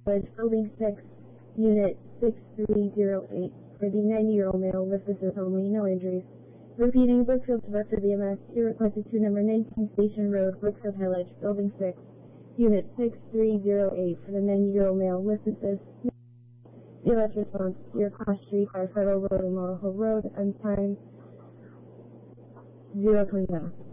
Village, Building 6, Unit 6308, for the 90-year-old male with visitors only, no injuries. Repeating, Brookfield Director BMS, you requested to number 19 Station Road, Brookfield Village, Building 6, Unit 6308, for the 90-year-old male with visitors. BMS response, your cross street by Federal Road and Laurel Hill Road, and time 029.